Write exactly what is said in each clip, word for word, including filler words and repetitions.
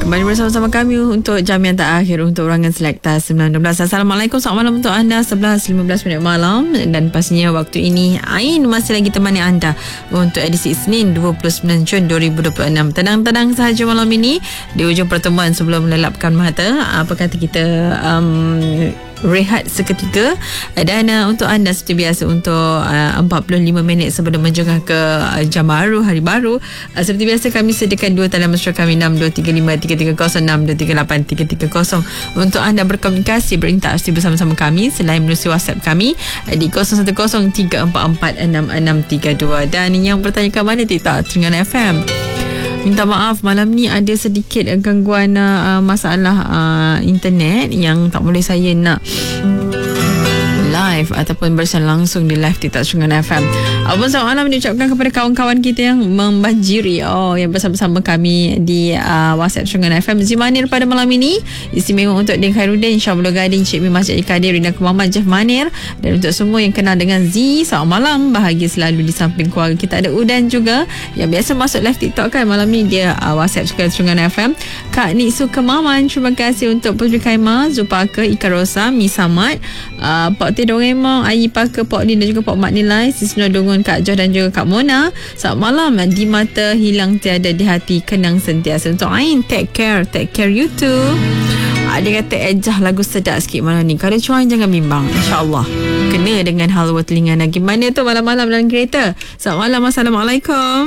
Kembali bersama-sama kami untuk jam yang terakhir untuk Rangan Selekta sembilan belas. Assalamualaikum, selamat malam untuk anda. Sebelas lima belas minit malam. Dan pastinya waktu ini Ain masih lagi temani anda untuk edisi Isnin dua puluh sembilan Jun dua ribu dua puluh enam. Tenang-tenang sahaja malam ini di ujung pertemuan sebelum melelapkan mata. Apa kata kita um, rehat seketika. Dan uh, untuk anda seperti biasa untuk uh, empat puluh lima minit sebelum menjengah ke uh, jam baru, hari baru, uh, seperti biasa kami sediakan dua talian mesra kami enam dua tiga lima tiga tiga kosong enam dua tiga lapan tiga tiga kosong untuk anda berkomunikasi, berinteraksi bersama-sama kami selain melalui WhatsApp kami uh, di kosong satu kosong tiga empat empat enam enam tiga dua. Dan yang bertanya ke mana TikTok Terengganu F M. Minta maaf, malam ni ada sedikit gangguan uh, masalah uh, internet yang tak boleh saya nak live ataupun bersiaran langsung di live TikTok Terengganu F M. Abang selamat malam diucapkan kepada kawan-kawan kita yang membanjiri oh yang bersama-sama kami di uh, WhatsApp Terengganu F M. Zimanir pada malam ini istimewa untuk Din Khairuddin, Syabul Gading, Cik Mi Masjid Kadir, Rina Kemaman, Jeff Manir, dan untuk semua yang kenal dengan Z, selamat malam, bahagia selalu di samping keluarga. Kita ada Udan juga yang biasa masuk live TikTok kan, malam ni dia uh, WhatsApp Terengganu F M. Kak Niksu Kemaman, terima kasih untuk Putri Kaima, Zupaka, Ika Rosa, Mi Samad, uh, Pak T Doremong, Ayi Paka, Pak Din dan juga Pak Mak Nilai, Sisno Dongon, Kak Joh dan juga Kak Mona. Selamat malam. Di mata hilang tiada, di hati kenang sentiasa. Untuk Ain, take care, take care you too. Dia kata ejah lagu sedap sikit malam ni. Kalau cuan jangan bimbang, InsyaAllah kena dengan halwa telinga. Gimana tu malam-malam dalam kereta? Selamat malam. Assalamualaikum.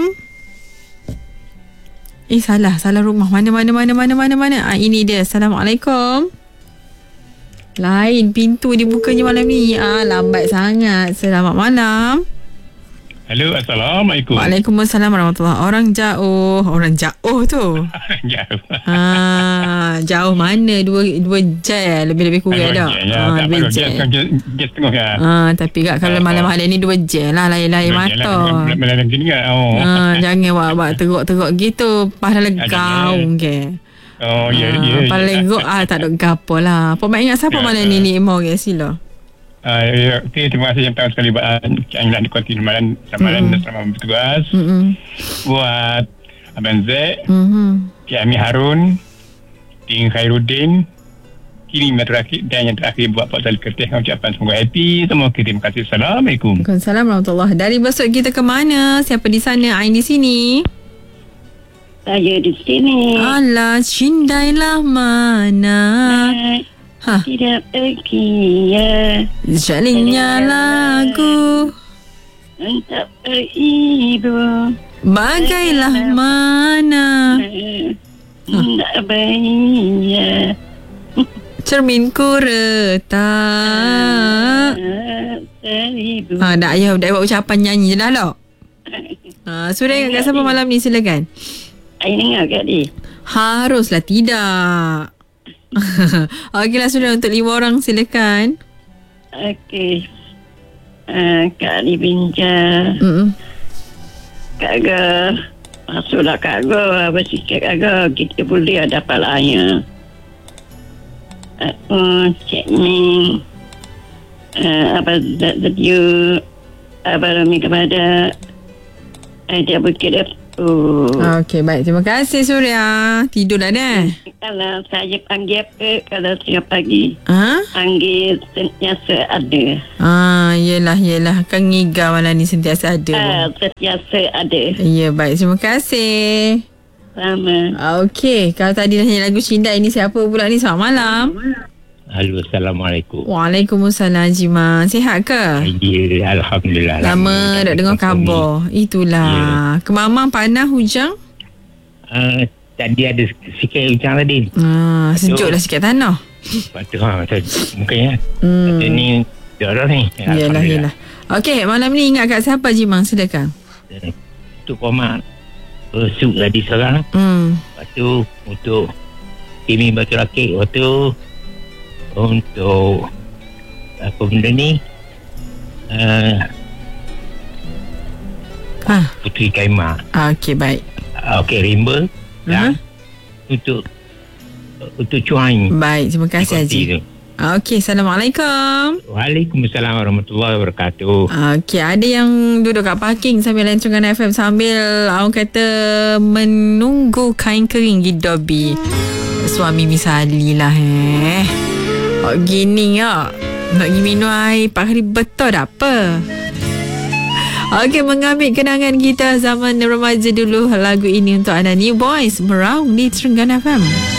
Eh salah Salah rumah. Mana mana mana mana mana mana ah, ini dia. Assalamualaikum. Lain pintu dibukanya malam ni. Ah, lambat sangat. Selamat malam. Halo, Assalamualaikum. Waalaikumsalam warahmatullahi. Orang jauh. Orang jauh tu. Jauh. Ha, jauh mana? Dua dua jam lebih-lebih kurang dah. Ha, lebih jam. Jam setengah kan. Ha, tapi kak kalau malam hari ni dua jam lah, lain-lain mata. Malam gini kan. Oh. Ha, jangan buat-buat teruk-teruk gitu. Pahala gaung ke. Oh, ya, ya. Paling gok ah tak ada gapo lah. Apa mak ingat siapa malam ni ni Imo ke sila? Ah, ya, okey, terima kasih yang tahu sekali buat Anglan di Kuala Malam samaran mm-hmm. selamat bertugas. Mm-hmm. Buat Abang Z, mm-hmm. Cik Ami Harun, Din Khairuddin, kini yang terakhir dan yang terakhir buat Pak Salih Kertih, ucapan semoga happy. Semua okay, terima kasih. Assalamualaikum. Waalaikumsalam warahmatullahi. Dari besok kita ke mana? Siapa di sana? Ain di sini. Saya di sini. Alah, cindailah mana. Ha. Tidak pergi ya. Jalinnya lagu untuk beribu. Bagailah mana. Tak baik ya. Cerminku retak. Ha, dah ayah dah buat ucapan nyanyi je dah lah. Ha, sudah ingat kat siapa malam ni, silakan. Saya dengar kat dia. Haruslah tidak. Okeylah, sudah untuk lima orang, silakan. Okey. Uh, Kak Ali Binja. Mm-mm. Kak Ga. Masuklah Kak Ga. Apa sikit Kak Ga. Kita boleh dapat layak. Uh, Cik Ming. Uh, apa Zadio. Apa Rami kepada. Ada bukit dia. Oh. Okey, baik. Terima kasih Surya. Tidur dah dah. Kalau saya panggil apa, kalau saya pagi, ha? panggil sentiasa ada. Ah, yelah, yelah. Kan ngigau malam ni sentiasa ada. Ah, sentiasa ada. Ya, baik. Terima kasih. Sama. Okey. Kalau tadi dah nyanyi lagu Cindai, ini siapa pula ni? Selamat malam. Halo, Assalamualaikum. Waalaikumsalam, Jima. Sihat ke? Ya, Alhamdulillah. Lama tak dengar khabar. Itulah. Ya. Kemamang panas hujang? Uh, tadi ada sikit hujan tadi. Ah, sejuk lah sikit tanah. Lepas tu ha, macam mungkin ya. Hmm. Ni darah ni. Yalah, yalah. Okey, malam ni ingat kat siapa Jimang? Silakan. Untuk Komak Bersuk tadi seorang. Hmm. Lepas tu untuk Kimi Batu Rakit. Lepas tu untuk apa benda ni uh, ah. Putri Kaima. Ah, okey, baik. Okey, Rimba. Uh-huh. Untuk untuk Cuan. Baik, terima kasih Haji. Okey, Assalamualaikum. Waalaikumsalam warahmatullahi wabarakatuh. Okey, ada yang duduk kat parking sambil lancarkan F M sambil orang kata menunggu kain kering di Dobi. Suami misali lah eh. Oh, gini ya. Nak pergi minum air pagi betul dah apa? Okey, mengambil kenangan kita zaman remaja dulu. Lagu ini untuk anda New Boys Meraung di Trengganu F M.